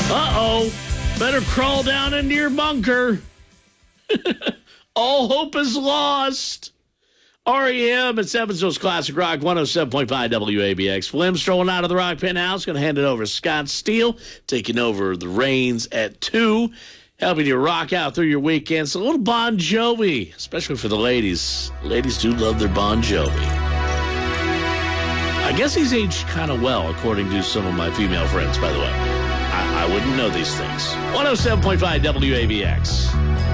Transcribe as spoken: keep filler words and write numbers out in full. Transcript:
Uh-oh. Better crawl down into your bunker. All hope is lost. R E M at Evansville's Classic Rock, one oh seven point five W A B X. Flim strolling out of the Rock Penthouse. Going to hand it over to Scott Steele, taking over the reins at two, helping you rock out through your weekends. A little Bon Jovi, especially for the ladies. Ladies do love their Bon Jovi. I guess he's aged kind of well, according to some of my female friends, by the way. I, I wouldn't know these things. one oh seven point five W A B X.